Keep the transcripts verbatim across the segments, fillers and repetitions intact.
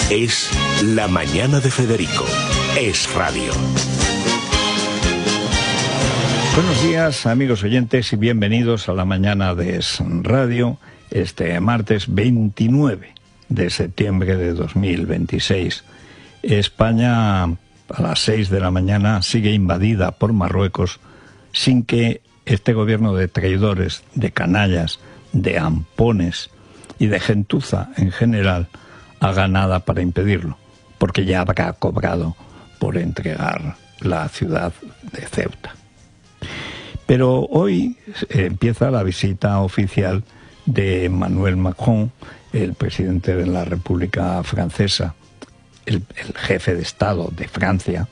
Es La Mañana de Federico. Es Radio. Buenos días, amigos oyentes, y bienvenidos a La Mañana de Es Radio, este martes veintinueve de septiembre de dos mil veintiséis. España, a las seis de la mañana, sigue invadida por Marruecos sin que este gobierno de traidores, de canallas, de ampones y de gentuza en general haga nada para impedirlo, porque ya habrá cobrado por entregar la ciudad de Ceuta. Pero hoy empieza la visita oficial de Emmanuel Macron, el presidente de la República Francesa, el, el jefe de Estado de Francia,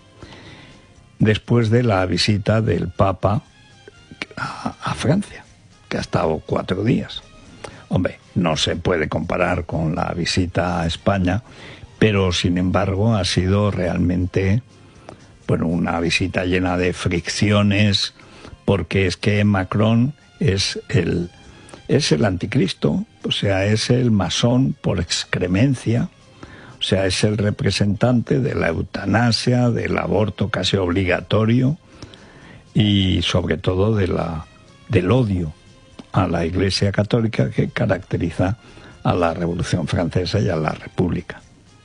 después de la visita del Papa a, a Francia, que ha estado cuatro días. Hombre, no se puede comparar con la visita a España, pero sin embargo ha sido realmente, bueno, una visita llena de fricciones, porque es que Macron es el, es el anticristo, o sea, es el masón por excremencia, o sea, es el representante de la eutanasia, del aborto casi obligatorio y sobre todo de la, del odio a la Iglesia Católica que caracteriza a la Revolución Francesa y a la República.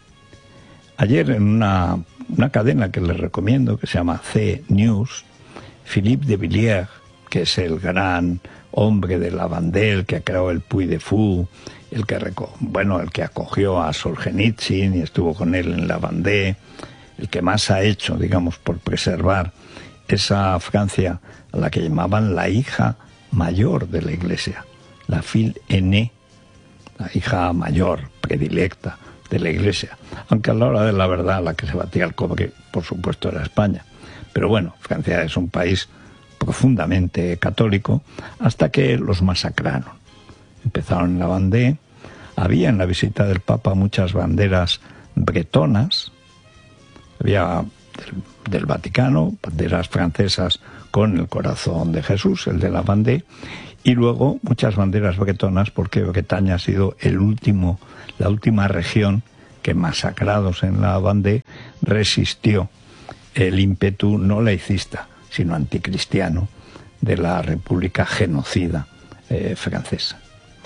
Ayer en una, una cadena que les recomiendo, que se llama C News, Philippe de Villiers, que es el gran hombre de la Lavandel, que ha creado el Puy de Fou, el que, bueno, el que acogió a Solzhenitsyn y estuvo con él en la Lavandel, el que más ha hecho, digamos, por preservar esa Francia a la que llamaban la hija mayor de la Iglesia, la fille aînée, la hija mayor, predilecta de la Iglesia, aunque a la hora de la verdad la que se batía el cobre, por supuesto, era España. Pero bueno, Francia es un país profundamente católico hasta que los masacraron. Empezaron en la Vendée, había en la visita del Papa muchas banderas bretonas, había del, del Vaticano, banderas francesas con el corazón de Jesús, el de la Vendée, y luego muchas banderas bretonas, porque Bretaña ha sido el último, la última región que, masacrados en la Vendée, resistió el ímpetu no laicista, sino anticristiano de la República genocida eh, francesa.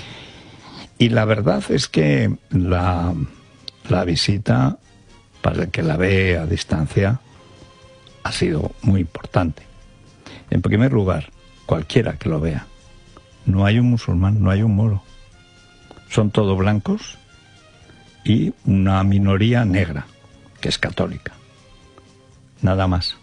Y la verdad es que la, la visita, para el que la ve a distancia, ha sido muy importante. En primer lugar, cualquiera que lo vea, no hay un musulmán, no hay un moro. Son todos blancos y una minoría negra, que es católica. Nada más.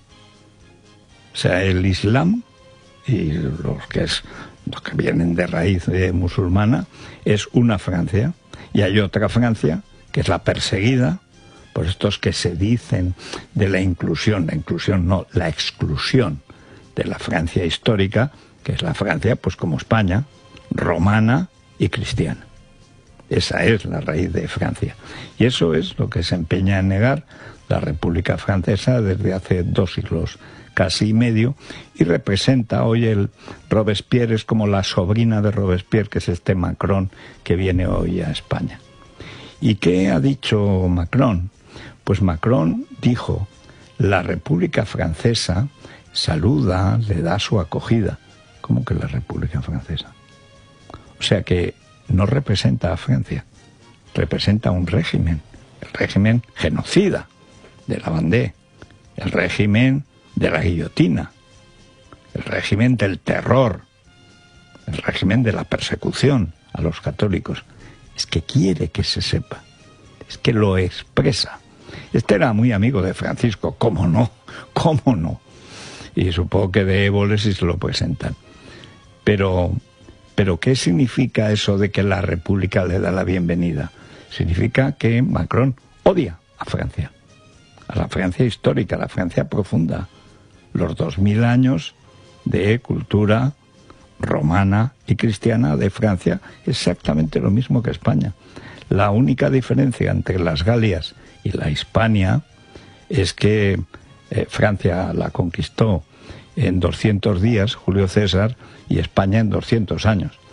O sea, el Islam y los que, es, los que vienen de raíz eh, musulmana es una Francia, y hay otra Francia que es la perseguida por estos que se dicen de la inclusión, la inclusión no, la exclusión de la Francia histórica, que es la Francia, pues como España, romana y cristiana. Esa es la raíz de Francia. Y eso es lo que se empeña en negar la República Francesa desde hace dos siglos casi y medio, y representa hoy el Robespierre, es como la sobrina de Robespierre, que es este Macron que viene hoy a España. ¿Y qué ha dicho Macron? Pues Macron dijo: la República Francesa saluda, le da su acogida. ¿Cómo que la República Francesa? O sea que no representa a Francia, representa un régimen, el régimen genocida de la Vendée, el régimen de la guillotina, el régimen del terror, el régimen de la persecución a los católicos. Es que quiere que se sepa, es que lo expresa. Este era muy amigo de Francisco, ¿cómo no? ¿Cómo no? Y supongo que de Évole si se lo presentan. Pero, pero ¿qué significa eso de que la República le da la bienvenida? Significa que Macron odia a Francia, a la Francia histórica, a la Francia profunda, los dos mil años de cultura romana y cristiana de Francia, exactamente lo mismo que España. La única diferencia entre las Galias y la Hispania es que eh, Francia la conquistó en doscientos días, Julio César, y España en doscientos años.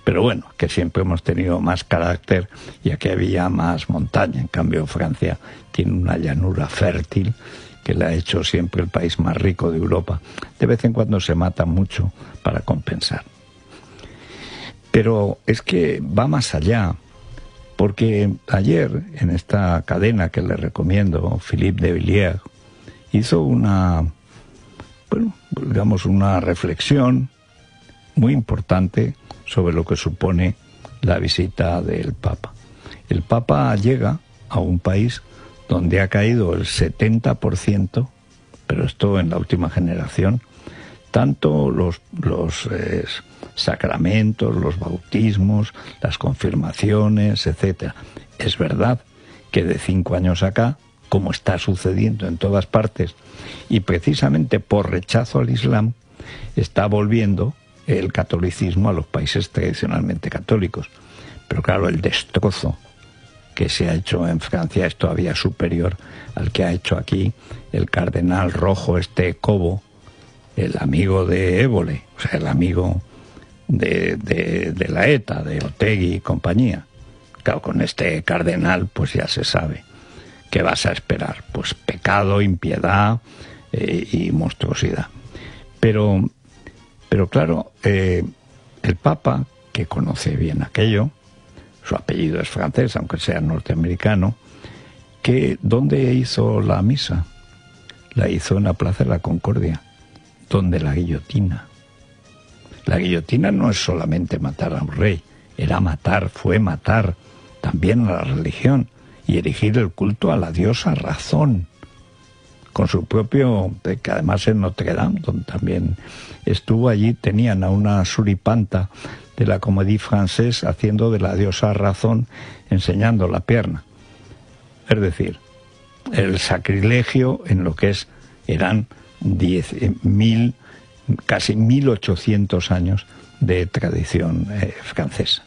Pero bueno, que siempre hemos tenido más carácter y aquí había más montaña. En cambio, Francia tiene una llanura fértil que la ha hecho siempre el país más rico de Europa. De vez en cuando se mata mucho para compensar. Pero es que va más allá, porque ayer en esta cadena que le recomiendo, Philippe de Villiers, hizo una, bueno, digamos una reflexión muy importante sobre lo que supone la visita del Papa. El Papa llega a un país donde ha caído el setenta por ciento, pero esto en la última generación, tanto los, los eh, sacramentos, los bautismos, las confirmaciones, etcétera. Es verdad que de cinco años acá, como está sucediendo en todas partes, y precisamente por rechazo al Islam, está volviendo el catolicismo a los países tradicionalmente católicos. Pero claro, el destrozo que se ha hecho en Francia es todavía superior al que ha hecho aquí el cardenal rojo este Cobo, el amigo de Évole, o sea, el amigo de, de, de la ETA, de Otegi y compañía. Claro, con este cardenal pues ya se sabe. ¿Qué vas a esperar? Pues pecado, impiedad eh, y monstruosidad. Pero, pero claro, eh, el Papa, que conoce bien aquello, su apellido es francés, aunque sea norteamericano, que ¿dónde hizo la misa? La hizo en la Plaza de la Concordia, donde la guillotina. La guillotina no es solamente matar a un rey, era matar, fue matar también a la religión y erigir el culto a la diosa Razón, con su propio, que además en Notre Dame, donde también estuvo allí, tenían a una suripanta de la Comédie Française haciendo de la diosa Razón, enseñando la pierna. Es decir, el sacrilegio en lo que es, eran diez mil, casi mil ochocientos años de tradición eh, francesa.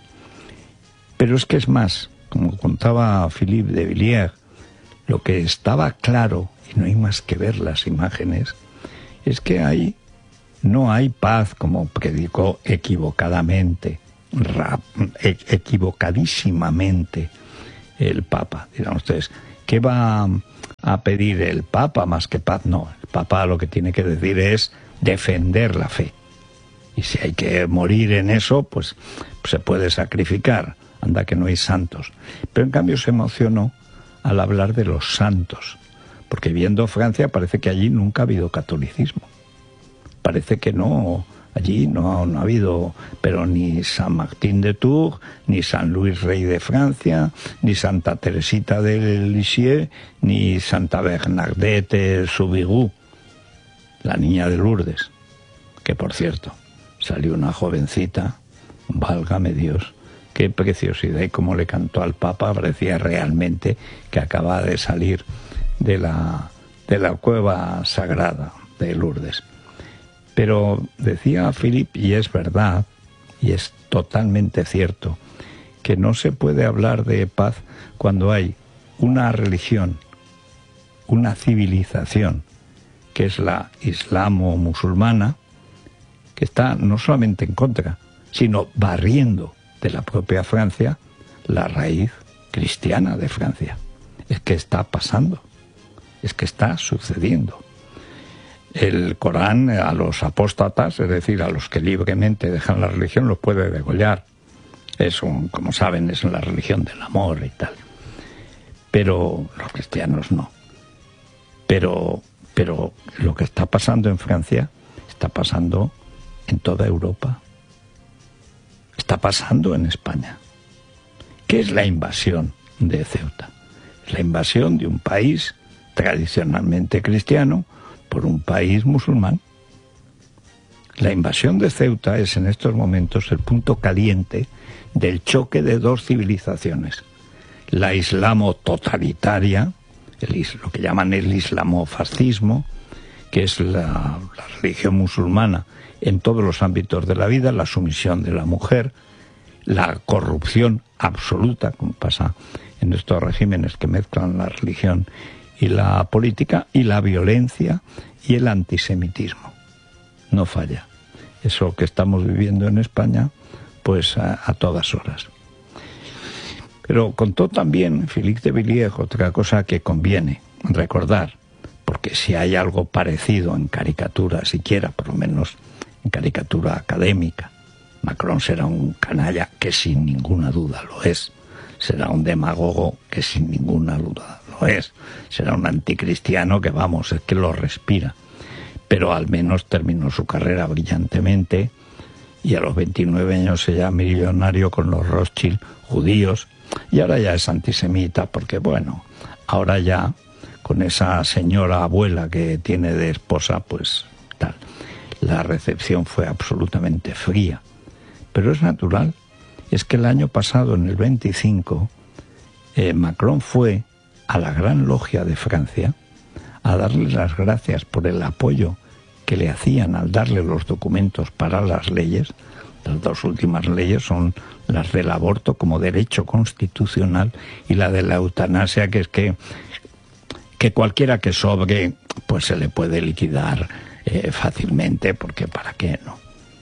Pero es que es más, como contaba Philippe de Villiers, lo que estaba claro, y no hay más que ver las imágenes, es que hay, no hay paz, como predicó equivocadamente, rap, e, equivocadísimamente el Papa. Dirán ustedes, ¿qué va a pedir el Papa más que paz? No, el Papa lo que tiene que decir es defender la fe. Y si hay que morir en eso, pues, pues se puede sacrificar. Anda que no hay santos. Pero en cambio se emocionó al hablar de los santos, porque viendo Francia parece que allí nunca ha habido catolicismo. Parece que no, allí no, no ha habido, pero ni San Martín de Tours, ni San Luis Rey de Francia, ni Santa Teresita de Lisieux, ni Santa Bernadette de Soubirous, la niña de Lourdes, que por cierto, salió una jovencita, válgame Dios, qué preciosidad, y cómo le cantó al Papa, parecía realmente que acaba de salir de la, de la cueva sagrada de Lourdes. Pero decía Philippe, y es verdad, y es totalmente cierto, que no se puede hablar de paz cuando hay una religión, una civilización, que es la islamo-musulmana, que está no solamente en contra, sino barriendo de la propia Francia la raíz cristiana de Francia. Es que está pasando, es que está sucediendo. El Corán a los apóstatas, es decir, a los que libremente dejan la religión, los puede degollar. Es un, como saben, es la religión del amor y tal. Pero los cristianos no. Pero, pero lo que está pasando en Francia está pasando en toda Europa. Está pasando en España. ¿Qué es la invasión de Ceuta? Es la invasión de un país tradicionalmente cristiano por un país musulmán. La invasión de Ceuta es en estos momentos el punto caliente del choque de dos civilizaciones. La islamo totalitaria, el, lo que llaman el islamofascismo, que es la, la religión musulmana en todos los ámbitos de la vida, la sumisión de la mujer, la corrupción absoluta, como pasa en estos regímenes que mezclan la religión y la política, y la violencia y el antisemitismo. No falla. Eso que estamos viviendo en España pues a, a todas horas. Pero contó también Philippe de Villiers otra cosa que conviene recordar, porque si hay algo parecido en caricatura, siquiera, por lo menos en caricatura académica, Macron será un canalla que sin ninguna duda lo es, será un demagogo que sin ninguna duda lo es, será un anticristiano que, vamos, es que lo respira, pero al menos terminó su carrera brillantemente y a los veintinueve años se llama millonario con los Rothschild judíos, y ahora ya es antisemita porque, bueno, ahora ya con esa señora abuela que tiene de esposa, pues tal, la recepción fue absolutamente fría. Pero es natural, es que el año pasado, en el veinticinco, eh, Macron fue a la Gran Logia de Francia a darle las gracias por el apoyo que le hacían al darle los documentos para las leyes. Las dos últimas leyes son las del aborto como derecho constitucional y la de la eutanasia, que es que, que cualquiera que sobre, pues se le puede liquidar eh, fácilmente, porque ¿para qué no?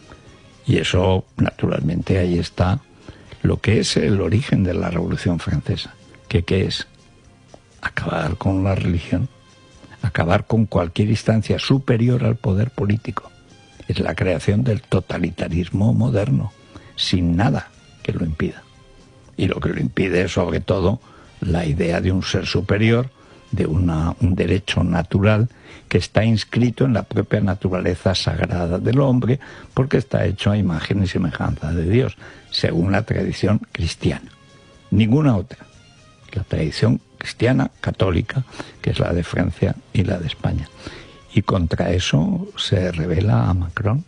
Y eso, naturalmente, ahí está lo que es el origen de la Revolución Francesa. ¿Qué, qué es? Acabar con la religión, acabar con cualquier instancia superior al poder político. Es la creación del totalitarismo moderno, sin nada que lo impida. Y lo que lo impide es, sobre todo, la idea de un ser superior, de una, un derecho natural que está inscrito en la propia naturaleza sagrada del hombre, porque está hecho a imagen y semejanza de Dios, según la tradición cristiana. Ninguna otra. La tradición cristiana católica, que es la de Francia y la de España. Y contra eso se revela a Macron.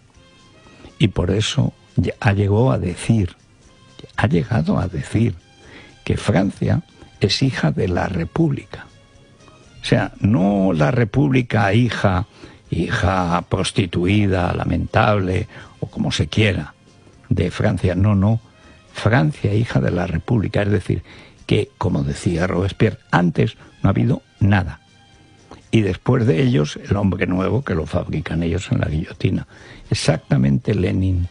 Y por eso ha llegado a decir, ha llegado a decir que Francia es hija de la República. O sea, no la República hija, hija prostituida, lamentable, o como se quiera, de Francia. No, no. Francia hija de la República. Es decir, que, como decía Robespierre, antes no ha habido nada. Y después de ellos, el hombre nuevo que lo fabrican ellos en la guillotina. Exactamente Lenin.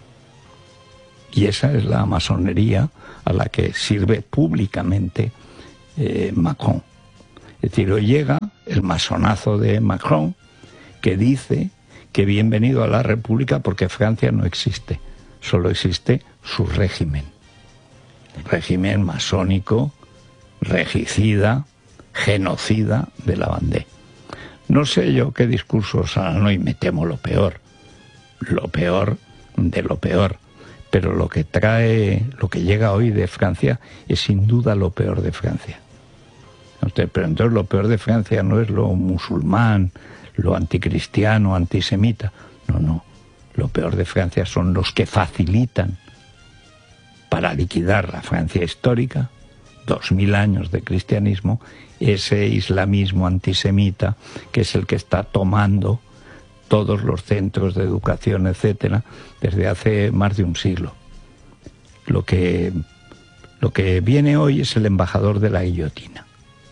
Y esa es la masonería a la que sirve públicamente eh, Macron. Es decir, hoy llega el masonazo de Macron, que dice que bienvenido a la República porque Francia no existe, solo existe su régimen. El régimen masónico, regicida, genocida de la Vendée. No sé yo qué discursos harán hoy, me temo lo peor, lo peor de lo peor, pero lo que trae, lo que llega hoy de Francia es sin duda lo peor de Francia. Pero entonces lo peor de Francia no es lo musulmán, lo anticristiano, antisemita. No, no. Lo peor de Francia son los que facilitan para liquidar la Francia histórica, dos mil años de cristianismo, ese islamismo antisemita que es el que está tomando todos los centros de educación, etcétera, desde hace más de un siglo. Lo que, lo que viene hoy es el embajador de la guillotina,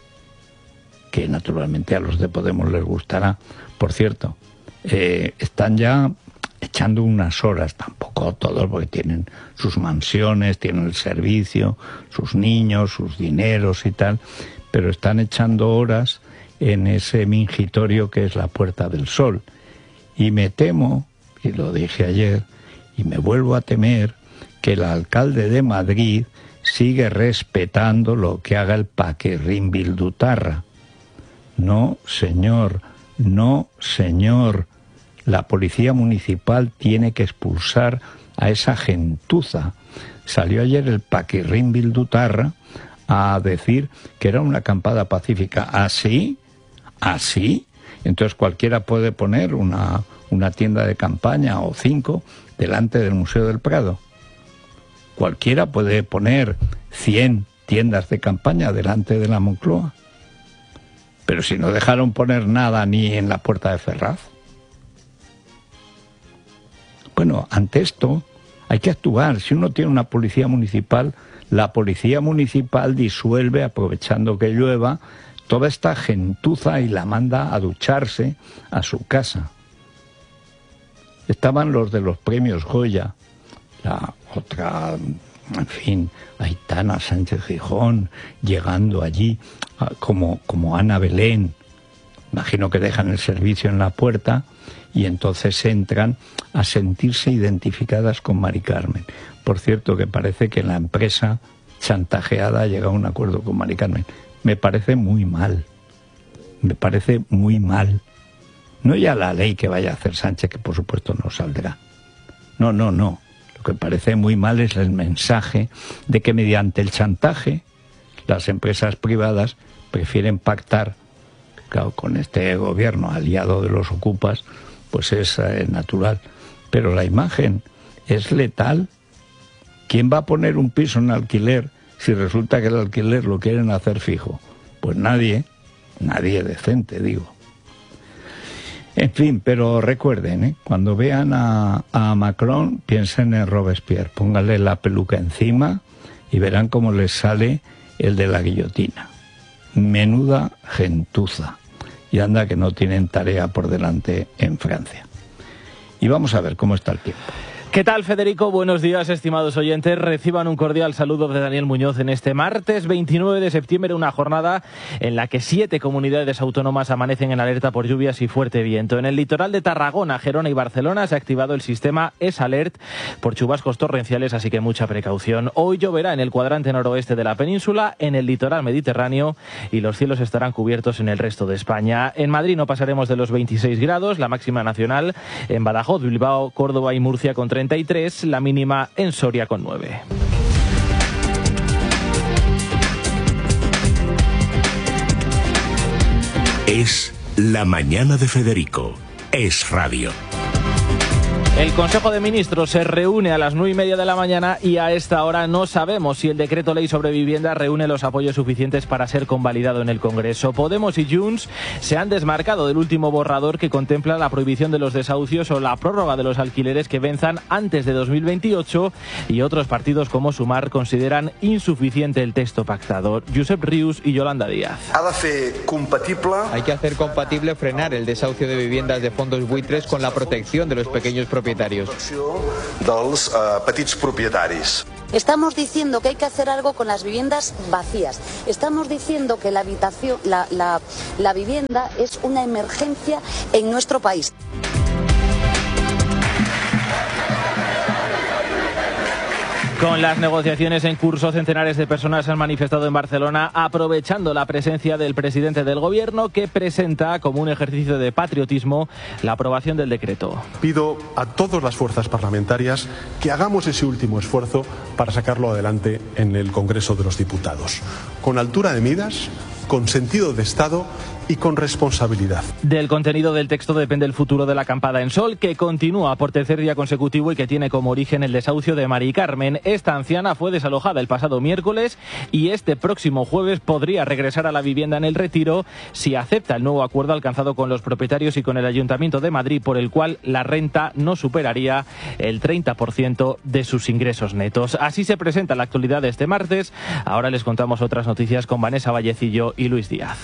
que naturalmente a los de Podemos les gustará. Por cierto, eh, están ya echando unas horas, tampoco todos, porque tienen sus mansiones, tienen el servicio, sus niños, sus dineros y tal, pero están echando horas en ese mingitorio que es la Puerta del Sol. Y me temo, y lo dije ayer, y me vuelvo a temer, que el alcalde de Madrid sigue respetando lo que haga el Paquirrín Bildutarra. No, señor, no, señor. La policía municipal tiene que expulsar a esa gentuza. Salió ayer el Paquirrín Bildutarra a decir que era una acampada pacífica. ¿Así? ¿Así? Entonces cualquiera puede poner una, una tienda de campaña o cinco delante del Museo del Prado. Cualquiera puede poner cien tiendas de campaña delante de la Moncloa. Pero si no dejaron poner nada ni en la Puerta de Ferraz. Bueno, ante esto hay que actuar. Si uno tiene una policía municipal, la policía municipal disuelve, aprovechando que llueva, toda esta gentuza y la manda a ducharse a su casa. Estaban los de los premios Goya, la otra, en fin, Aitana Sánchez Gijón, llegando allí como, como Ana Belén. Imagino que dejan el servicio en la puerta y entonces entran a sentirse identificadas con Mari Carmen. Por cierto, que parece que la empresa chantajeada ha llegado a un acuerdo con Mari Carmen. Me parece muy mal. Me parece muy mal. No ya la ley que vaya a hacer Sánchez, que por supuesto no saldrá. No, no, no. Lo que parece muy mal es el mensaje de que mediante el chantaje las empresas privadas prefieren pactar, claro, con este gobierno aliado de los ocupas, pues es eh, natural. Pero la imagen es letal. ¿Quién va a poner un piso en alquiler si resulta que el alquiler lo quieren hacer fijo? Pues nadie, nadie decente, digo. En fin, pero recuerden, ¿eh? Cuando vean a, a Macron, piensen en Robespierre, pónganle la peluca encima y verán cómo les sale el de la guillotina. Menuda gentuza. Y anda que no tienen tarea por delante en Francia. Y vamos a ver cómo está el tiempo. ¿Qué tal, Federico? Buenos días, estimados oyentes. Reciban un cordial saludo de Daniel Muñoz en este martes veintinueve de septiembre, una jornada en la que siete comunidades autónomas amanecen en alerta por lluvias y fuerte viento. En el litoral de Tarragona, Gerona y Barcelona se ha activado el sistema S-Alert por chubascos torrenciales, así que mucha precaución. Hoy lloverá en el cuadrante noroeste de la península, en el litoral mediterráneo, y los cielos estarán cubiertos en el resto de España. En Madrid no pasaremos de los veintiséis grados, la máxima nacional en Badajoz, Bilbao, Córdoba y Murcia con treinta y tres, la mínima en Soria con nueve. Es La Mañana de Federico. Es radio. El Consejo de Ministros se reúne a las nueve y media de la mañana y a esta hora no sabemos si el decreto ley sobre vivienda reúne los apoyos suficientes para ser convalidado en el Congreso. Podemos y Junts se han desmarcado del último borrador que contempla la prohibición de los desahucios o la prórroga de los alquileres que venzan antes de dos mil veintiocho, y otros partidos como Sumar consideran insuficiente el texto pactado. Josep Rius y Yolanda Díaz. Hay que hacer compatible frenar el desahucio de viviendas de fondos buitres con la protección de los pequeños propietarios. Estamos diciendo que hay que hacer algo con las viviendas vacías. Estamos diciendo que la habitación, la, la, la vivienda es una emergencia en nuestro país. Con las negociaciones en curso, centenares de personas se han manifestado en Barcelona aprovechando la presencia del presidente del Gobierno, que presenta como un ejercicio de patriotismo la aprobación del decreto. Pido a todas las fuerzas parlamentarias que hagamos ese último esfuerzo para sacarlo adelante en el Congreso de los Diputados, con altura de miras, con sentido de Estado y con responsabilidad. Del contenido del texto depende el futuro de la acampada en Sol, que continúa por tercer día consecutivo y que tiene como origen el desahucio de Mari Carmen. Esta anciana fue desalojada el pasado miércoles y este próximo jueves podría regresar a la vivienda en El Retiro si acepta el nuevo acuerdo alcanzado con los propietarios y con el Ayuntamiento de Madrid, por el cual la renta no superaría el treinta por ciento de sus ingresos netos. Así se presenta la actualidad de este martes. Ahora les contamos otras noticias con Vanessa Vallecillo y Luis Díaz.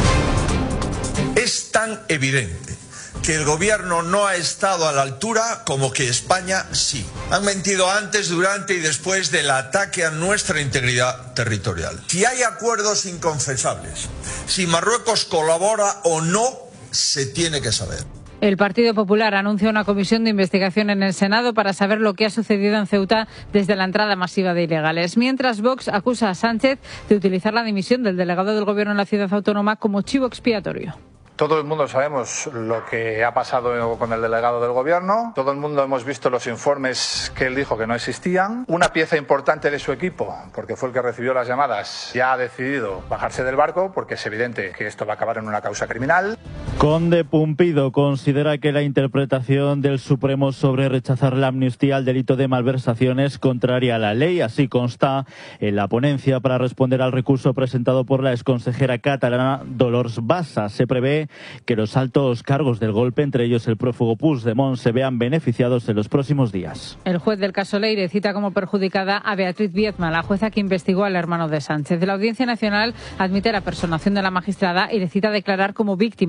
Es tan evidente que el gobierno no ha estado a la altura como que España sí. Han mentido antes, durante y después del ataque a nuestra integridad territorial. Si hay acuerdos inconfesables, si Marruecos colabora o no, se tiene que saber. El Partido Popular anuncia una comisión de investigación en el Senado para saber lo que ha sucedido en Ceuta desde la entrada masiva de ilegales. Mientras, Vox acusa a Sánchez de utilizar la dimisión del delegado del Gobierno en la ciudad autónoma como chivo expiatorio. Todo el mundo sabemos lo que ha pasado con el delegado del Gobierno. Todo el mundo hemos visto los informes que él dijo que no existían. Una pieza importante de su equipo, porque fue el que recibió las llamadas, ya ha decidido bajarse del barco porque es evidente que esto va a acabar en una causa criminal. Conde Pumpido considera que la interpretación del Supremo sobre rechazar la amnistía al delito de malversación es contraria a la ley. Así consta en la ponencia para responder al recurso presentado por la exconsejera catalana Dolors Bassa. Se prevé que los altos cargos del golpe, entre ellos el prófugo Puigdemont, se vean beneficiados en los próximos días. El juez del caso Leire cita como perjudicada a Beatriz Viezma, la jueza que investigó al hermano de Sánchez. La Audiencia Nacional admite la personación de la magistrada y le cita a declarar como víctima de un delito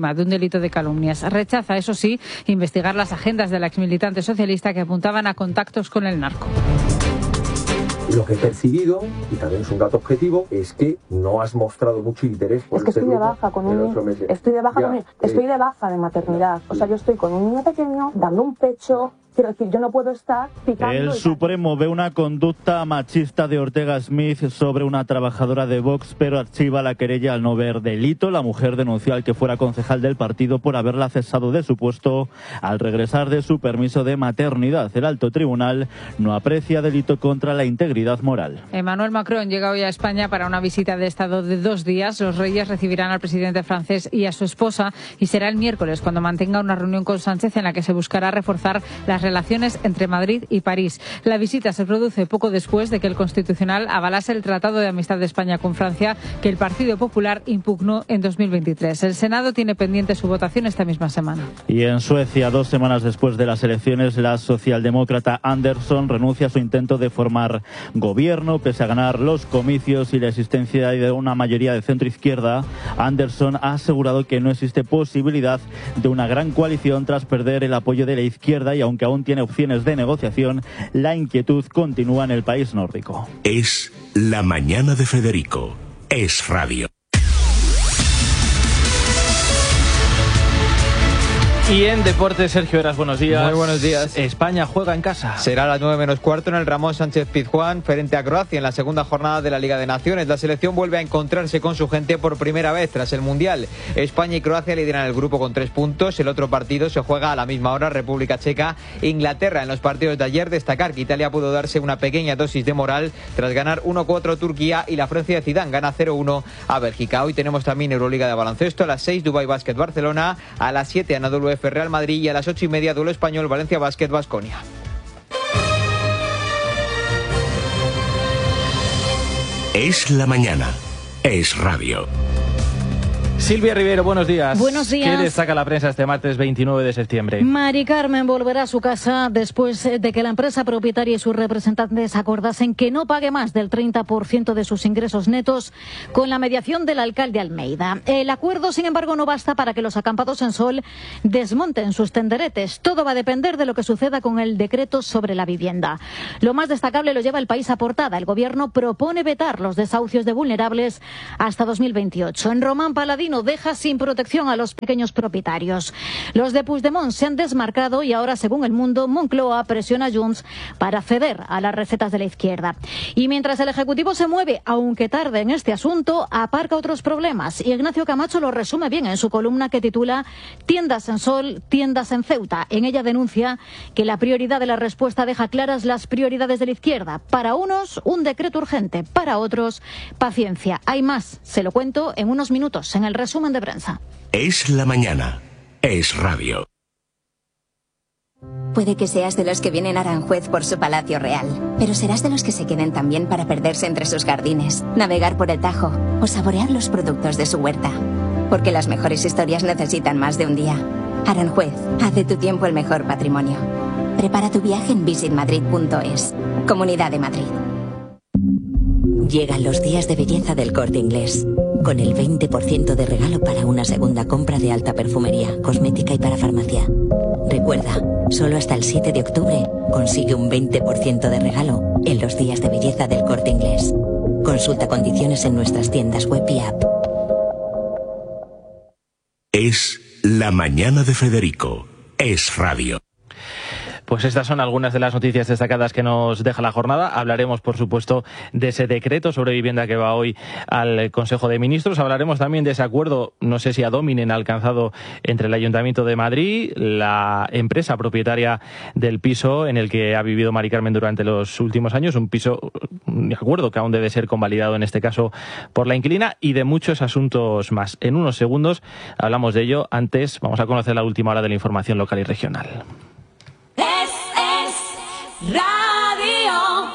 delito de calumnias. Rechaza, eso sí, investigar las agendas de la exmilitante socialista que apuntaban a contactos con el narco. Lo que he percibido, y también es un dato objetivo, es que no has mostrado mucho interés por es que este estoy de grupo baja con en un ocho meses. estoy de baja Ya, con un, eh, estoy de baja de maternidad. O sea, yo estoy con un niño pequeño dando un pecho. Quiero decir, yo no puedo estar picando. El y... Supremo ve una conducta machista de Ortega Smith sobre una trabajadora de Vox, pero archiva la querella al no ver delito. La mujer denunció al que fuera concejal del partido por haberla cesado de su puesto al regresar de su permiso de maternidad. El alto tribunal no aprecia delito contra la integridad moral. Emmanuel Macron llega hoy a España para una visita de Estado de dos días. Los reyes recibirán al presidente francés y a su esposa y será el miércoles cuando mantenga una reunión con Sánchez en la que se buscará reforzar las relaciones entre Madrid y París. La visita se produce poco después de que el Constitucional avalase el Tratado de Amistad de España con Francia que el Partido Popular impugnó en dos mil veintitrés. El Senado tiene pendiente su votación esta misma semana. Y en Suecia, dos semanas después de las elecciones, la socialdemócrata Andersson renuncia a su intento de formar gobierno. Pese a ganar los comicios y la existencia de una mayoría de centro-izquierda, Andersson ha asegurado que no existe posibilidad de una gran coalición tras perder el apoyo de la izquierda y aunque aún tiene opciones de negociación, la inquietud continúa en el país nórdico. Es La Mañana de Federico. Es Radio. Y en deportes, Sergio Heras, buenos días. Muy buenos días. España juega en casa. Será a las nueve menos cuarto en el Ramón Sánchez Pizjuán frente a Croacia en la segunda jornada de la Liga de Naciones. La selección vuelve a encontrarse con su gente por primera vez tras el Mundial. España y Croacia lideran el grupo con tres puntos. El otro partido se juega a la misma hora, República Checa, Inglaterra. En los partidos de ayer, destacar que Italia pudo darse una pequeña dosis de moral tras ganar uno cuatro a Turquía y la Francia de Zidane gana cero uno a Bélgica. Hoy tenemos también Euroliga de baloncesto. A las seis, Dubai Basket Barcelona. A las siete, Anadolu F Real Madrid y a las ocho y media duelo español Valencia Basket Baskonia. Es la mañana. Es radio. Silvia Rivero, buenos días. Buenos días. ¿Qué destaca la prensa este martes veintinueve de septiembre? Mari Carmen volverá a su casa después de que la empresa propietaria y sus representantes acordasen que no pague más del treinta por ciento de sus ingresos netos con la mediación del alcalde Almeida. El acuerdo, sin embargo, no basta para que los acampados en Sol desmonten sus tenderetes. Todo va a depender de lo que suceda con el decreto sobre la vivienda. Lo más destacable lo lleva El País a portada. El gobierno propone vetar los desahucios de vulnerables hasta dos mil veintiocho. En Román Paladino deja sin protección a los pequeños propietarios. Los de Puigdemont se han desmarcado y ahora, según El Mundo, Moncloa presiona a Junts para ceder a las recetas de la izquierda. Y mientras el Ejecutivo se mueve, aunque tarde en este asunto, aparca otros problemas. Y Ignacio Camacho lo resume bien en su columna que titula Tiendas en Sol, tiendas en Ceuta. En ella denuncia que la prioridad de la respuesta deja claras las prioridades de la izquierda. Para unos, un decreto urgente. Para otros, paciencia. Hay más. Se lo cuento en unos minutos en el resumen de prensa. Es la mañana. Es radio. Puede que seas de los que vienen a Aranjuez por su palacio real, pero serás de los que se queden también para perderse entre sus jardines, navegar por el Tajo o saborear los productos de su huerta. Porque las mejores historias necesitan más de un día. Aranjuez, haz de tu tiempo el mejor patrimonio. Prepara tu viaje en visit madrid punto es. Comunidad de Madrid. Llegan los días de belleza del Corte Inglés, con el veinte por ciento de regalo para una segunda compra de alta perfumería, cosmética y para farmacia. Recuerda, solo hasta el siete de octubre consigue un veinte por ciento de regalo en los días de belleza del Corte Inglés. Consulta condiciones en nuestras tiendas web y app. Es la mañana de Federico. Es radio. Pues estas son algunas de las noticias destacadas que nos deja la jornada. Hablaremos, por supuesto, de ese decreto sobre vivienda que va hoy al Consejo de Ministros. Hablaremos también de ese acuerdo, no sé si ad hominem, alcanzado entre el Ayuntamiento de Madrid, la empresa propietaria del piso en el que ha vivido Mari Carmen durante los últimos años, un piso, un acuerdo que aún debe ser convalidado en este caso por la inquilina, y de muchos asuntos más. En unos segundos hablamos de ello. Antes vamos a conocer la última hora de la información local y regional. Radio.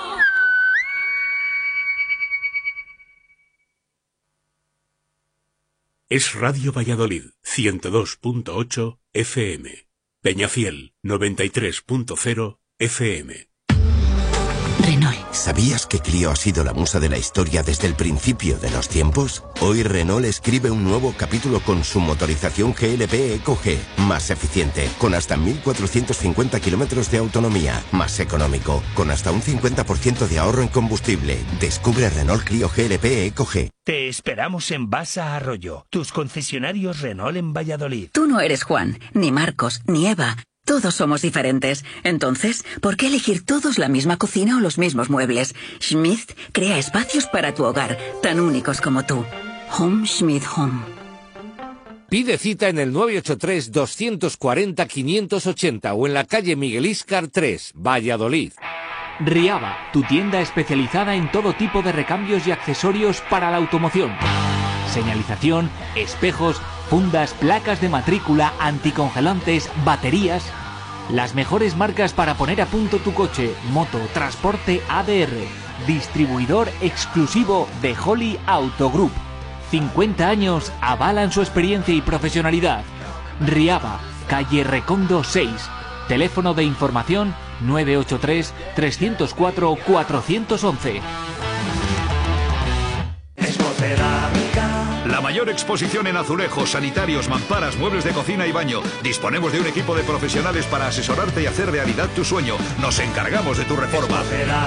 Es Radio Valladolid, ciento dos punto ocho F M. Peñafiel, noventa y tres punto cero F M. Renault. ¿Sabías que Clio ha sido la musa de la historia desde el principio de los tiempos? Hoy Renault escribe un nuevo capítulo con su motorización G L P Eco G, más eficiente, con hasta mil cuatrocientos cincuenta kilómetros de autonomía, más económico, con hasta un cincuenta por ciento de ahorro en combustible. Descubre Renault Clio G L P Eco G. Te esperamos en Basa Arroyo, tus concesionarios Renault en Valladolid. Tú no eres Juan, ni Marcos, ni Eva. Todos somos diferentes. Entonces, ¿por qué elegir todos la misma cocina o los mismos muebles? Schmidt crea espacios para tu hogar, tan únicos como tú. Home Schmidt Home. Pide cita en el nueve ocho tres, dos cuatro cero, cinco ocho cero o en la calle Miguel Íscar tres, Valladolid. Riaba, tu tienda especializada en todo tipo de recambios y accesorios para la automoción. Señalización, espejos, fundas, placas de matrícula, anticongelantes, baterías. Las mejores marcas para poner a punto tu coche, moto, transporte A D R. Distribuidor exclusivo de Holly Auto Group. cincuenta años avalan su experiencia y profesionalidad. Riaba, calle Recondo seis. Teléfono de información nueve ocho tres, tres cero cuatro, cuatro uno uno. La mayor exposición en azulejos, sanitarios, mamparas, muebles de cocina y baño. Disponemos de un equipo de profesionales para asesorarte y hacer realidad tu sueño. Nos encargamos de tu reforma.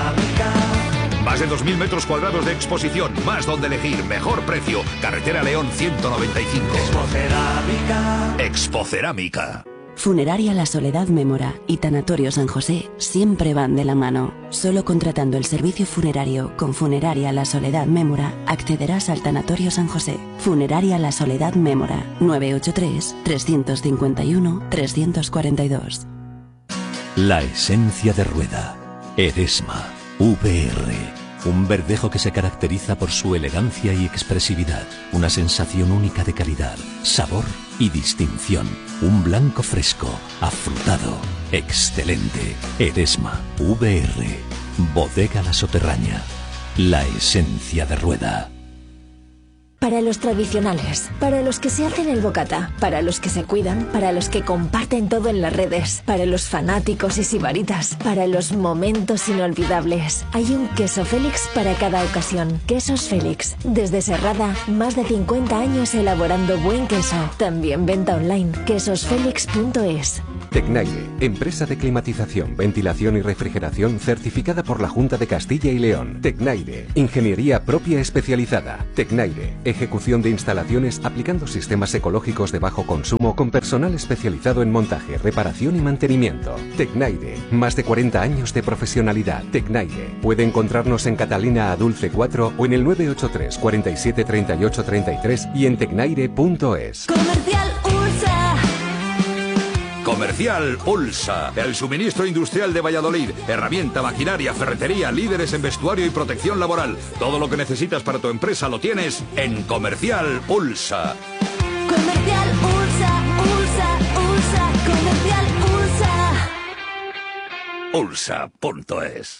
Más de dos mil metros cuadrados de exposición, más donde elegir, mejor precio. Carretera León ciento noventa y cinco. Expocerámica. Expocerámica. Funeraria La Soledad Mémora y Tanatorio San José siempre van de la mano. Solo contratando el servicio funerario con Funeraria La Soledad Mémora accederás al Tanatorio San José. Funeraria La Soledad Mémora, nueve ocho tres, tres cinco uno, tres cuatro dos. La esencia de rueda. Eresma. V R. Un verdejo que se caracteriza por su elegancia y expresividad. Una sensación única de calidad, sabor y distinción. Un blanco fresco, afrutado, excelente. Eresma. V R. Bodega La Soterraña. La esencia de rueda. Para los tradicionales, para los que se hacen el bocata, para los que se cuidan, para los que comparten todo en las redes, para los fanáticos y sibaritas, para los momentos inolvidables. Hay un queso Félix para cada ocasión. Quesos Félix. Desde Serrada, más de cincuenta años elaborando buen queso. También venta online. quesos félix punto es. Tecnaire, empresa de climatización, ventilación y refrigeración certificada por la Junta de Castilla y León. Tecnaire, ingeniería propia especializada. Tecnaire, ejecución de instalaciones aplicando sistemas ecológicos de bajo consumo con personal especializado en montaje, reparación y mantenimiento. Tecnaire, más de cuarenta años de profesionalidad. Tecnaire, puede encontrarnos en Catalina Adulce cuatro o en el nueve ocho tres, cuarenta y siete, treinta y ocho, treinta y tres y en tecnaire punto es. Comercial Ursa. Comercial Ulsa, el suministro industrial de Valladolid, herramienta, maquinaria, ferretería, líderes en vestuario y protección laboral. Todo lo que necesitas para tu empresa lo tienes en Comercial Ulsa. Comercial Ursa, Ursa, Ursa, Comercial Ursa. Ulsa punto es.